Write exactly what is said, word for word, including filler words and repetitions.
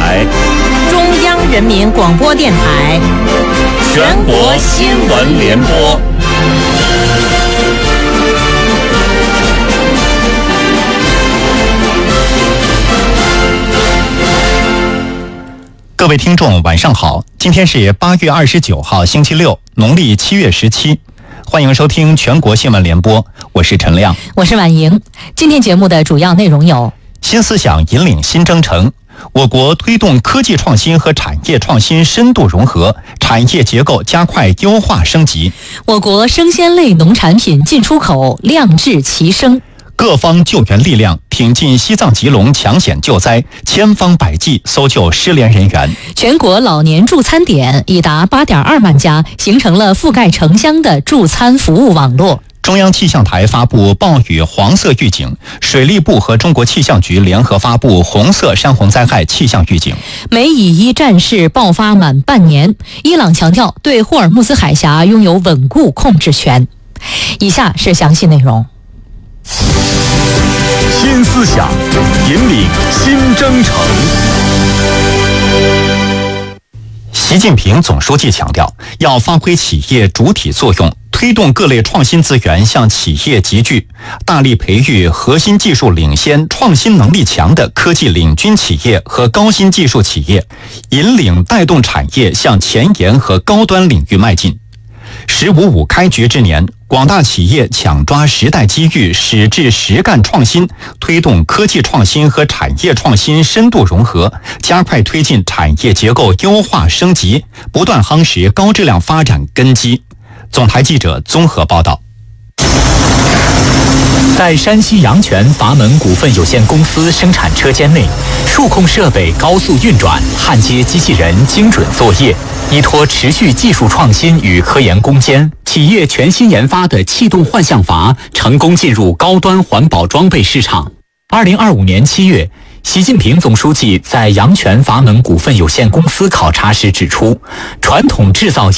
台、 中央人民广播电台、 全国新闻联播。 各位听众晚上好，今天是八月二十九号星期六，农历七月十七，欢迎收听全国新闻联播，我是陈亮， 我是婉莹。今天节目的主要内容有： 新思想引领新征程，我国推动科技创新和产业创新深度融合，产业结构加快优化升级； 我国生鲜类农产品进出口量质齐升； 各方救援力量挺进西藏吉隆抢险救灾，千方百计搜救失联人员。 全国老年助餐点已达 八点二万家，形成了覆盖城乡的助餐服务网络。 中央气象台发布暴雨黄色预警，水利部和中国气象局联合发布红色山洪灾害气象预警。 美以伊战事爆发满半年，伊朗强调对霍尔木兹海峡拥有稳固控制权。以下是详细内容。 新思想引领新征程。 习近平总书记强调，要发挥企业主体作用，推动各类创新资源向企业集聚，大力培育核心技术领先、创新能力强的科技领军企业和高新技术企业，引领带动产业向前沿和高端领域迈进。十五五开局之年，广大企业抢抓时代机遇，矢志实干创新，推动科技创新和产业创新深度融合，加快推进产业结构优化升级，不断夯实高质量发展根基。总台记者综合报道。 在山西阳泉阀门股份有限公司生产车间内，数控设备高速运转，焊接机器人精准作业。依托持续技术创新与科研攻坚，企业全新研发的气动幻象阀成功进入高端环保装备市场。二零二五年七月，习近平总书记在阳泉阀门股份有限公司考察时指出，传统制造业